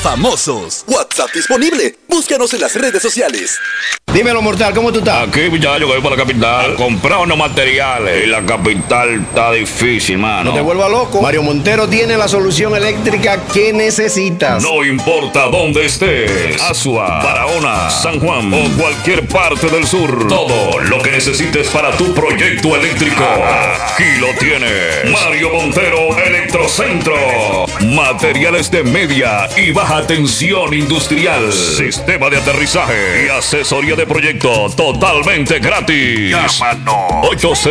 Famosos. WhatsApp disponible. Búscanos en las redes sociales. Dímelo, mortal, ¿cómo tú estás? Aquí, ya yo voy para la capital. Comprar unos materiales. Y la capital está difícil, mano. No te vuelvas loco. Mario Montero tiene la solución eléctrica que necesitas. No importa dónde estés. Asua, Barahona, San Juan o cualquier parte del sur. Todo lo que necesites para tu proyecto eléctrico. Aquí lo tienes. Mario Montero Electrocentro. Materiales de media y baja tensión industrial. Sistema de aterrizaje y asesoría de proyecto totalmente gratis. Llámanos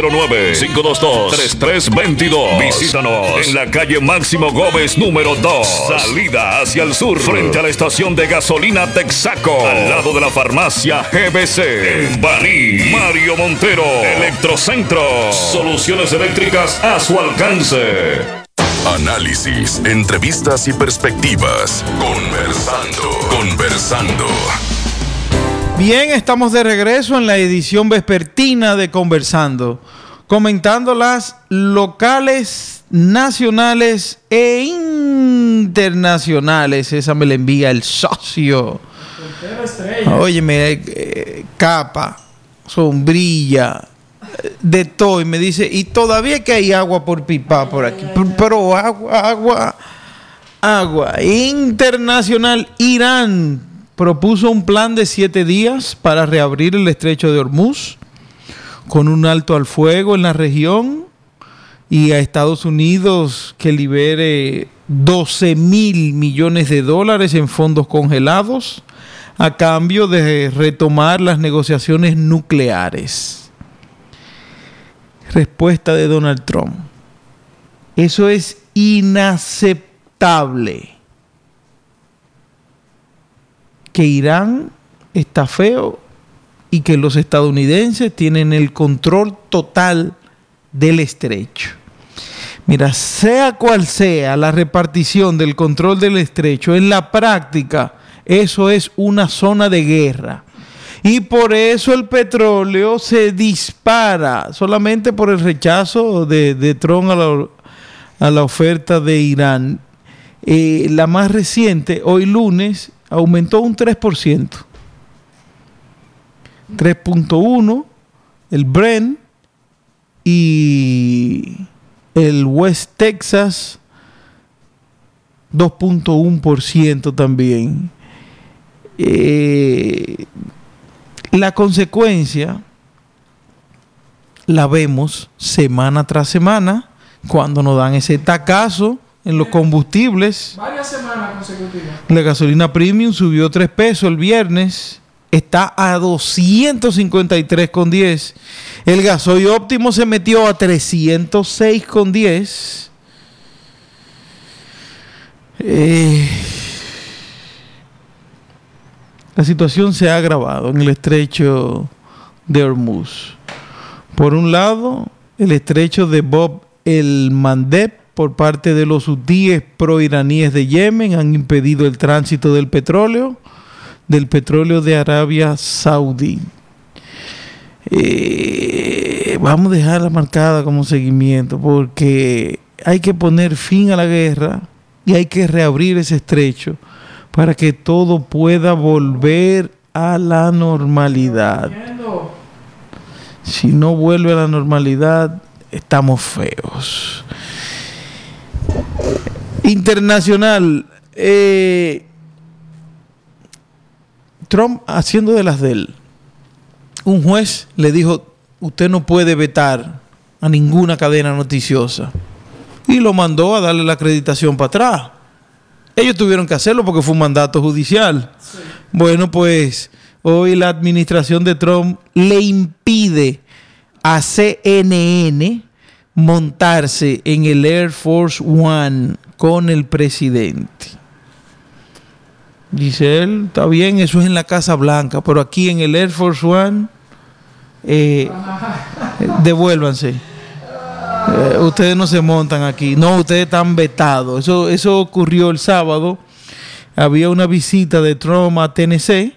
809-522-3322. Visítanos en la calle Máximo Gómez número 2, salida hacia el sur, frente a la estación de gasolina Texaco, al lado de la farmacia GBC. En Baní, Mario Montero Electrocentro. Soluciones eléctricas a su alcance. Análisis, entrevistas y perspectivas. Conversando. Bien, estamos de regreso en la edición vespertina de Conversando, comentando las locales, nacionales e internacionales. Esa me la envía el socio. Óyeme, capa, sombrilla, de todo. Y me dice, y todavía que hay agua por pipa por aquí. Pero agua. Internacional. Irán propuso un plan de 7 días para reabrir el estrecho de Hormuz, con un alto al fuego en la región, y a Estados Unidos que libere $12,000 millones en fondos congelados a cambio de retomar las negociaciones nucleares. Respuesta de Donald Trump: eso es inaceptable. Que Irán está feo y que los estadounidenses tienen el control total del estrecho. Mira, sea cual sea la repartición del control del estrecho, en la práctica eso es una zona de guerra. Y por eso el petróleo se dispara, solamente por el rechazo de Trump a la oferta de Irán. La más reciente, hoy lunes, aumentó un 3%. 3.1 el Brent, y el West Texas 2.1% también. La consecuencia la vemos semana tras semana cuando nos dan ese tacazo en los combustibles. Varias semanas consecutivas. La gasolina premium subió 3 pesos el viernes. Está a 253,10. El gasoil óptimo se metió a 306,10. La situación se ha agravado en el estrecho de Hormuz. Por un lado, el estrecho de Bab el Mandeb, por parte de los hutíes proiraníes de Yemen, han impedido el tránsito del petróleo de Arabia Saudí. Vamos a dejarla marcada como seguimiento, porque hay que poner fin a la guerra y hay que reabrir ese estrecho para que todo pueda volver a la normalidad. Si no vuelve a la normalidad, estamos feos. Internacional. Trump haciendo de las de él. Un juez le dijo: usted no puede vetar a ninguna cadena noticiosa, y lo mandó a darle la acreditación para atrás. Ellos tuvieron que hacerlo porque fue un mandato judicial. Sí. Bueno, pues hoy la administración de Trump le impide a CNN montarse en el Air Force One con el presidente. Dice él, está bien, eso es en la Casa Blanca, pero aquí en el Air Force One, devuélvanse. Ustedes no se montan aquí. No, ustedes están vetados. Eso ocurrió el sábado. Había una visita de Trump a Tennessee.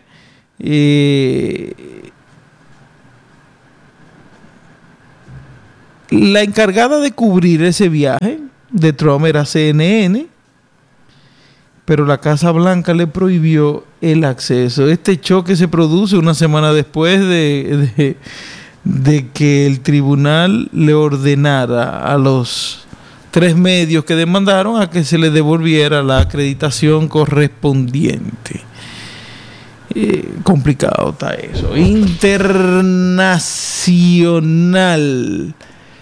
La encargada de cubrir ese viaje de Trump era CNN. pero la Casa Blanca le prohibió el acceso. Este choque se produce una semana después de que el tribunal le ordenara a los 3 medios que demandaron a que se les devolviera la acreditación correspondiente. Complicado está eso. Internacional.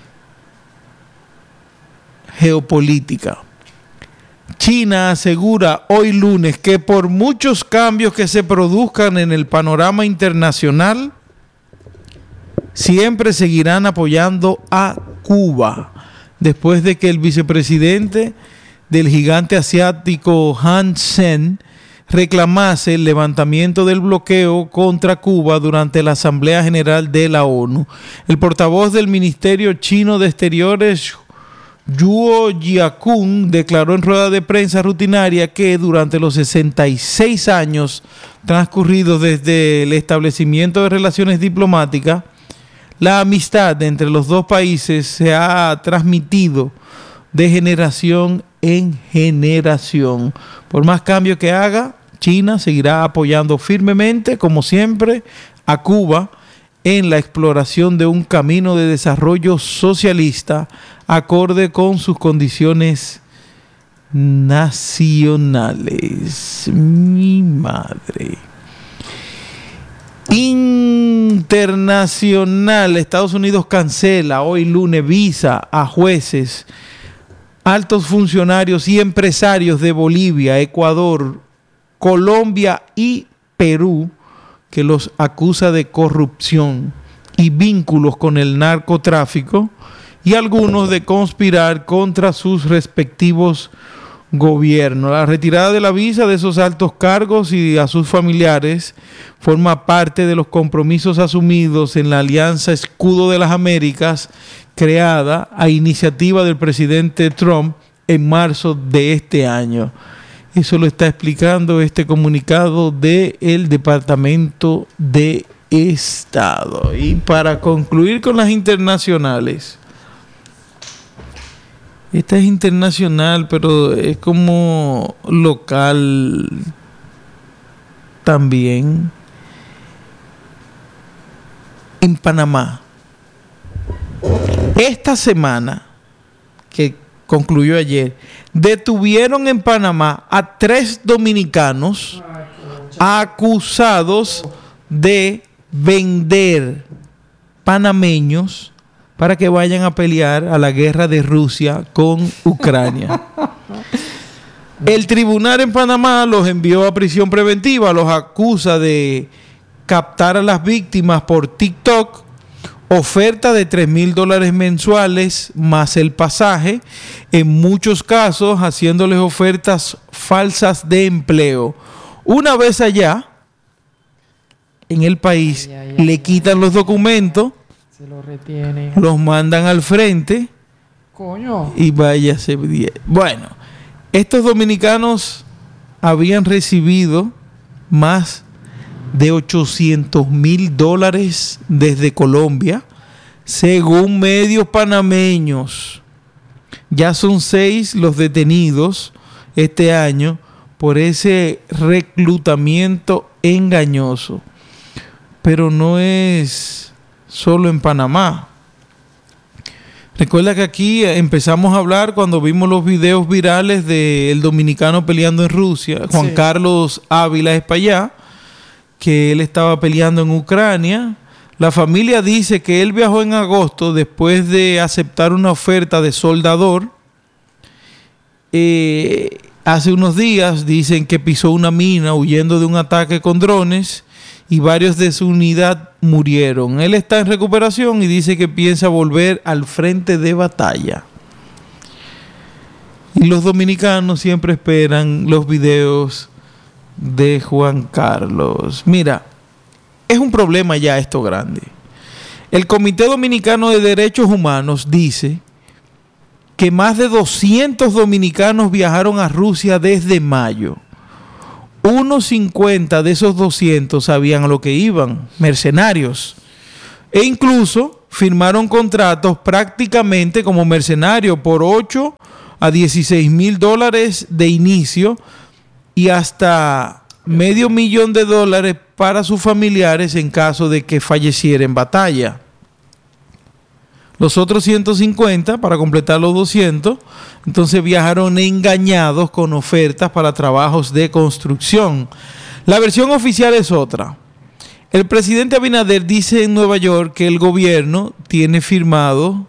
Geopolítica. China asegura hoy lunes que por muchos cambios que se produzcan en el panorama internacional, siempre seguirán apoyando a Cuba, después de que el vicepresidente del gigante asiático Han Sen reclamase el levantamiento del bloqueo contra Cuba durante la Asamblea General de la ONU. El portavoz del Ministerio Chino de Exteriores, Yuo Jiakun, declaró en rueda de prensa rutinaria que durante los 66 años transcurridos desde el establecimiento de relaciones diplomáticas, la amistad entre los dos países se ha transmitido de generación en generación. Por más cambios que haga, China seguirá apoyando firmemente, como siempre, a Cuba en la exploración de un camino de desarrollo socialista acorde con sus condiciones nacionales. Mi madre. Internacional. Estados Unidos cancela hoy lunes visa a jueces, altos funcionarios y empresarios de Bolivia, Ecuador, Colombia y Perú, que los acusa de corrupción y vínculos con el narcotráfico, y algunos de conspirar contra sus respectivos gobiernos. La retirada de la visa de esos altos cargos y a sus familiares forma parte de los compromisos asumidos en la Alianza Escudo de las Américas, creada a iniciativa del presidente Trump en marzo de este año. Eso lo está explicando este comunicado del Departamento de Estado. Y para concluir con las internacionales, esta es internacional, pero es como local también. En Panamá, esta semana, que concluyó ayer, detuvieron en Panamá a 3 dominicanos acusados de vender panameños para que vayan a pelear a la guerra de Rusia con Ucrania. El tribunal en Panamá los envió a prisión preventiva, los acusa de captar a las víctimas por TikTok, oferta de $3,000 mensuales más el pasaje, en muchos casos haciéndoles ofertas falsas de empleo. Una vez allá, en el país, le quitan los documentos, se lo retienen, los mandan al frente, coño, y váyase bien. Bueno, estos dominicanos habían recibido más de $800,000 desde Colombia, según medios panameños. Ya son 6 los detenidos este año por ese reclutamiento engañoso. Pero no es solo en Panamá. Recuerda que aquí empezamos a hablar cuando vimos los videos virales del dominicano peleando en Rusia, Juan Sí. Carlos Ávila Espaillá, que él estaba peleando en Ucrania. La familia dice que él viajó en agosto después de aceptar una oferta de soldador. Hace unos días dicen que pisó una mina huyendo de un ataque con drones y varios de su unidad murieron. Él está en recuperación y dice que piensa volver al frente de batalla. Y los dominicanos siempre esperan los videos de Juan Carlos. Mira, es un problema ya esto grande. El Comité Dominicano de Derechos Humanos dice que más de 200 dominicanos viajaron a Rusia desde mayo. Unos 50 de esos 200 sabían a lo que iban, mercenarios. E incluso firmaron contratos prácticamente como mercenarios por $8,000 a $16,000 de inicio, y hasta $500,000 para sus familiares en caso de que falleciera en batalla. Los otros 150, para completar los 200, entonces viajaron engañados con ofertas para trabajos de construcción. La versión oficial es otra. El presidente Abinader dice en Nueva York que el gobierno tiene firmado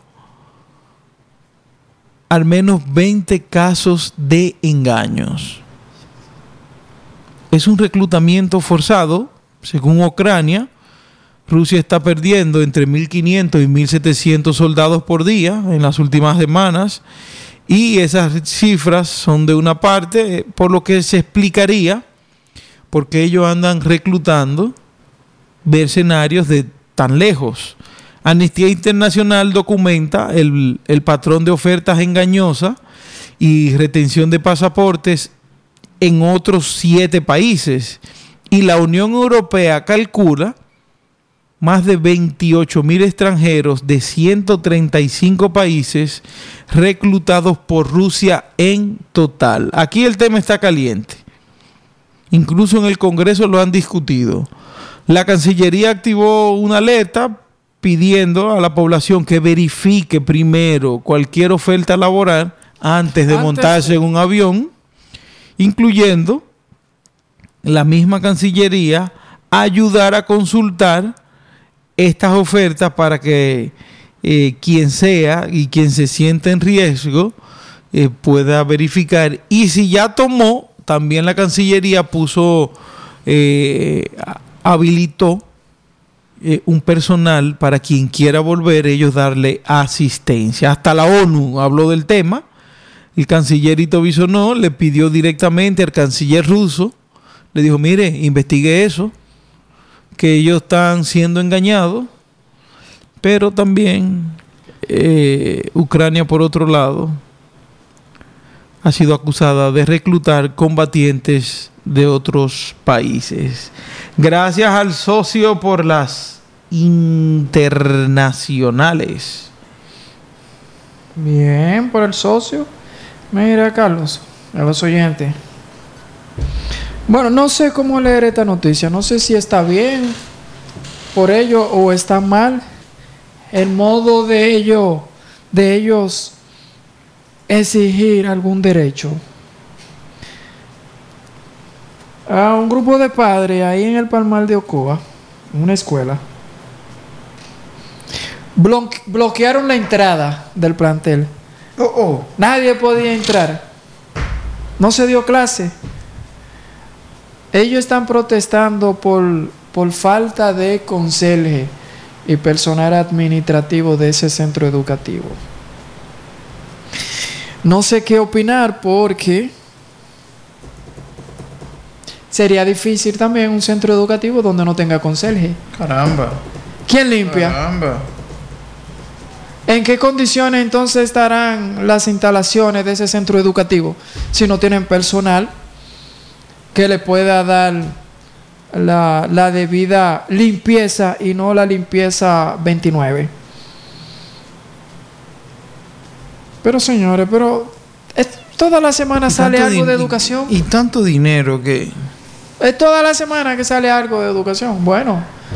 al menos 20 casos de engaños. Es un reclutamiento forzado, según Ucrania. Rusia está perdiendo entre 1.500 y 1.700 soldados por día en las últimas semanas, y esas cifras son de una parte, por lo que se explicaría por qué ellos andan reclutando mercenarios de tan lejos. Amnistía Internacional documenta el patrón de ofertas engañosas y retención de pasaportes en otros 7 países, y la Unión Europea calcula más de 28,000 extranjeros de 135 países reclutados por Rusia en total. Aquí el tema está caliente. Incluso en el Congreso lo han discutido. La Cancillería activó una alerta pidiendo a la población que verifique primero cualquier oferta laboral antes de montarse en un avión, incluyendo la misma Cancillería ayudar a consultar estas ofertas para que quien sea y quien se sienta en riesgo pueda verificar. Y si ya tomó, también la Cancillería habilitó un personal para quien quiera volver, ellos darle asistencia. Hasta la ONU habló del tema. El canciller Ito Bisonó le pidió directamente al canciller ruso, le dijo, mire, investigue eso, que ellos están siendo engañados. Pero también Ucrania, por otro lado, ha sido acusada de reclutar combatientes de otros países. Gracias al socio por las internacionales. Bien, por el socio. Mira, Carlos, a los oyentes. Bueno, no sé cómo leer esta noticia. No sé si está bien por ello o está mal. El modo de ellos exigir algún derecho. A un grupo de padres ahí en el Palmar de Ocoa, una escuela, bloquearon la entrada del plantel. Nadie podía entrar. No se dio clase. Ellos están protestando por falta de conserje y personal administrativo de ese centro educativo. No sé qué opinar porque sería difícil también un centro educativo donde no tenga conserje. Caramba. ¿Quién limpia? Caramba. ¿En qué condiciones entonces estarán las instalaciones de ese centro educativo si no tienen personal que le pueda dar la debida limpieza y no la limpieza 29? Pero señores, toda la semana sale algo de educación. Y tanto dinero que... Es toda la semana que sale algo de educación. Bueno,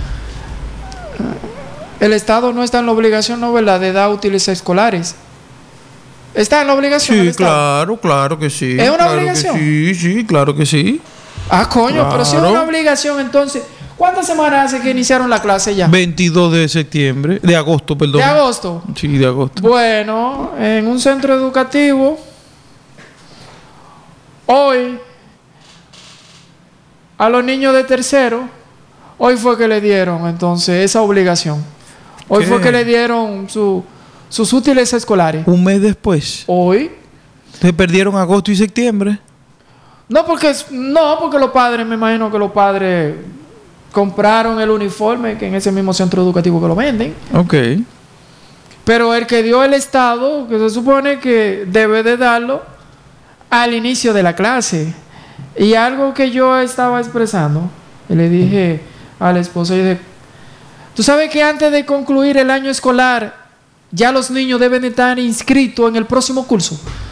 el Estado no está en la obligación, ¿no, verdad?, de dar útiles escolares. ¿Está en la obligación? Sí, claro que sí. ¿Es una obligación? Sí, claro que sí. Ah, coño, claro. Pero si es una obligación, entonces, ¿cuántas semanas hace que iniciaron la clase ya? 22 de agosto, perdón. ¿De agosto? Sí, de agosto. Bueno, en un centro educativo, hoy, a los niños de tercero, hoy fue que le dieron entonces esa obligación. Hoy fue que le dieron sus útiles escolares. Un mes después. Hoy. ¿Se perdieron agosto y septiembre? No, porque los padres, me imagino que los padres compraron el uniforme que en ese mismo centro educativo que lo venden. Ok. Pero el que dio el Estado, que se supone que debe de darlo al inicio de la clase. Y algo que yo estaba expresando, y le dije a la esposa, y dije, tú sabes que antes de concluir el año escolar, ya los niños deben estar inscritos en el próximo curso.